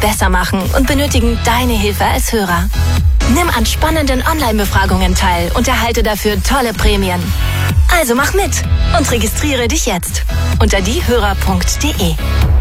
besser machen und benötigen deine Hilfe als Hörer. Nimm an spannenden Online-Befragungen teil und erhalte dafür tolle Prämien. Also mach mit und registriere dich jetzt unter diehörer.de.